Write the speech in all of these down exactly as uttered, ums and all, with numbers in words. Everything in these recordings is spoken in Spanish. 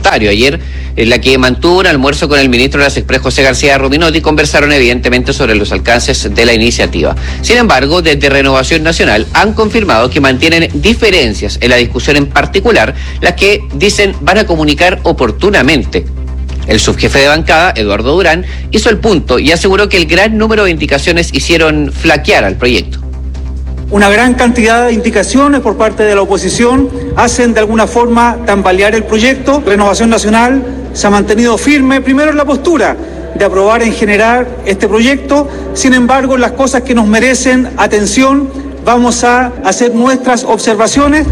presupuestario. Ayer, en la que mantuvo un almuerzo con el ministro de las Express, José García Rubinotti, conversaron evidentemente sobre los alcances de la iniciativa. Sin embargo, desde Renovación Nacional han confirmado que mantienen diferencias en la discusión, en particular las que dicen van a comunicar oportunamente. El subjefe de bancada, Eduardo Durán, hizo el punto y aseguró que el gran número de indicaciones hicieron flaquear al proyecto. Una gran cantidad de indicaciones por parte de la oposición hacen de alguna forma tambalear el proyecto. Renovación Nacional se ha mantenido firme, primero en la postura de aprobar en general este proyecto. Sin embargo, las cosas que nos merecen atención, vamos a hacer nuestras observaciones.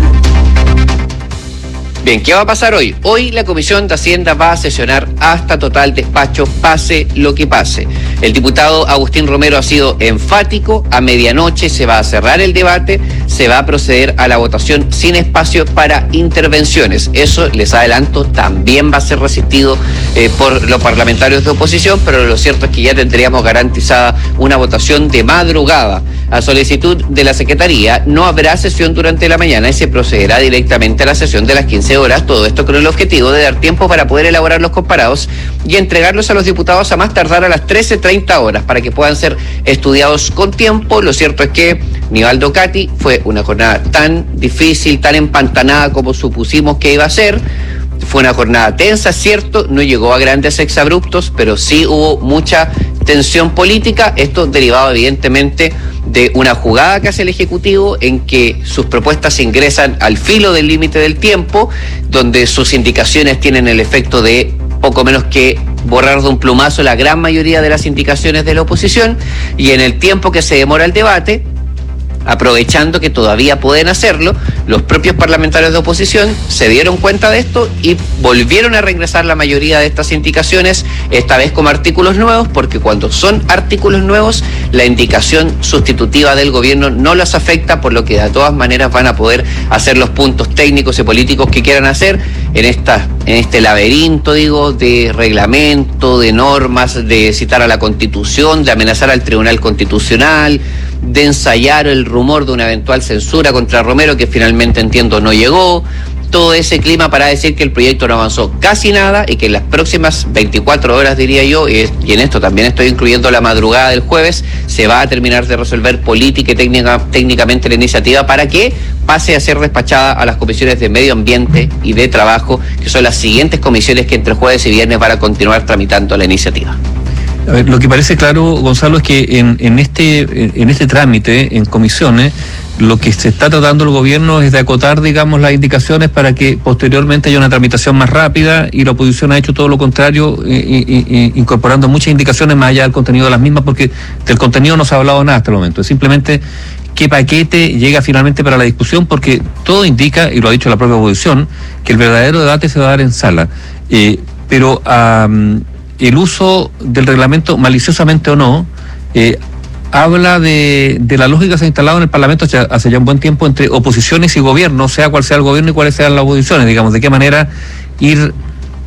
Bien, ¿qué va a pasar hoy? Hoy la Comisión de Hacienda va a sesionar hasta total despacho, pase lo que pase. El diputado Agustín Romero ha sido enfático: a medianoche se va a cerrar el debate, se va a proceder a la votación sin espacio para intervenciones. Eso, les adelanto, también va a ser resistido eh, por los parlamentarios de oposición, pero lo cierto es que ya tendríamos garantizada una votación de madrugada. A solicitud de la Secretaría, no habrá sesión durante la mañana y se procederá directamente a la sesión de las quince horas, todo esto con el objetivo de dar tiempo para poder elaborar los comparados y entregarlos a los diputados a más tardar a las trece treinta horas para que puedan ser estudiados con tiempo. Lo cierto es que, Nivaldo Cati, fue una jornada tan difícil, tan empantanada como supusimos que iba a ser. Fue una jornada tensa, cierto, no llegó a grandes exabruptos, pero sí hubo mucha tensión política. Esto derivado evidentemente de una jugada que hace el Ejecutivo, en que sus propuestas ingresan al filo del límite del tiempo, donde sus indicaciones tienen el efecto de poco menos que borrar de un plumazo la gran mayoría de las indicaciones de la oposición, y en el tiempo que se demora el debate, aprovechando que todavía pueden hacerlo, los propios parlamentarios de oposición se dieron cuenta de esto y volvieron a reingresar la mayoría de estas indicaciones, esta vez como artículos nuevos, porque cuando son artículos nuevos, la indicación sustitutiva del gobierno no las afecta, por lo que de todas maneras van a poder hacer los puntos técnicos y políticos que quieran hacer en esta, en este laberinto, digo, de reglamento, de normas, de citar a la Constitución, de amenazar al Tribunal Constitucional, de ensayar el rumor de una eventual censura contra Romero, que finalmente, entiendo, no llegó. Todo ese clima para decir que el proyecto no avanzó casi nada y que en las próximas veinticuatro horas, diría yo, y en esto también estoy incluyendo la madrugada del jueves, se va a terminar de resolver política y técnica, técnicamente la iniciativa para que pase a ser despachada a las comisiones de Medio Ambiente y de Trabajo, que son las siguientes comisiones que entre jueves y viernes van a continuar tramitando la iniciativa. A ver, lo que parece claro, Gonzalo, es que en, en este en este trámite, en comisiones, lo que se está tratando el gobierno es de acotar, digamos, las indicaciones para que posteriormente haya una tramitación más rápida, y la oposición ha hecho todo lo contrario, eh, eh, eh, incorporando muchas indicaciones más allá del contenido de las mismas, porque del contenido no se ha hablado nada hasta el momento. Es simplemente qué paquete llega finalmente para la discusión, porque todo indica, y lo ha dicho la propia oposición, que el verdadero debate se va a dar en sala. Eh, pero um, el uso del reglamento, maliciosamente o no, eh, habla de, de la lógica que se ha instalado en el Parlamento hace, hace ya un buen tiempo entre oposiciones y gobierno, sea cual sea el gobierno y cuáles sean las oposiciones, digamos, de qué manera ir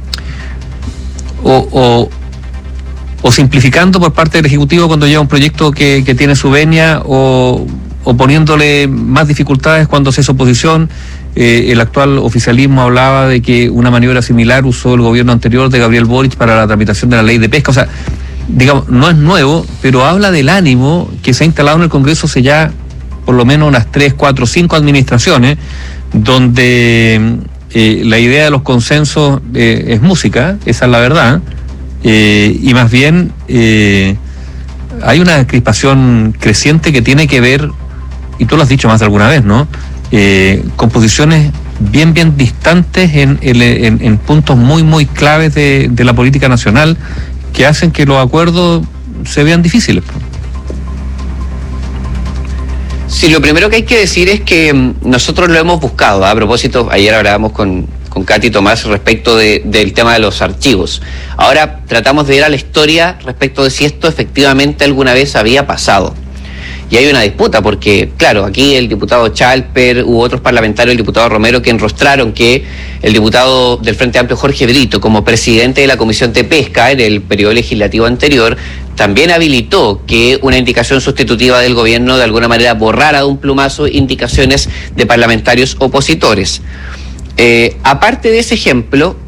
o, o, o simplificando por parte del Ejecutivo cuando llega un proyecto que, que tiene su venia, o, o poniéndole más dificultades cuando se es oposición. Eh, el actual oficialismo hablaba de que una maniobra similar usó el gobierno anterior de Gabriel Boric para la tramitación de la ley de pesca. O sea, digamos, no es nuevo, pero habla del ánimo que se ha instalado en el Congreso hace ya por lo menos unas tres, cuatro, cinco administraciones, donde eh, la idea de los consensos eh, es música, esa es la verdad, eh, y más bien eh, hay una crispación creciente que tiene que ver, y tú lo has dicho más de alguna vez, ¿no?, Eh, con posiciones bien, bien distantes en, en, en puntos muy, muy claves de, de la política nacional, que hacen que los acuerdos se vean difíciles. Sí, lo primero que hay que decir es que nosotros lo hemos buscado. A propósito, ayer hablábamos con, con Katy Tomás respecto de, del tema de los archivos. Ahora tratamos de ir a la historia respecto de si esto efectivamente alguna vez había pasado. Y hay una disputa porque, claro, aquí el diputado Chalper u otros parlamentarios, el diputado Romero, que enrostraron que el diputado del Frente Amplio, Jorge Brito, como presidente de la Comisión de Pesca en el periodo legislativo anterior, también habilitó que una indicación sustitutiva del gobierno de alguna manera borrara de un plumazo indicaciones de parlamentarios opositores. Eh, aparte de ese ejemplo,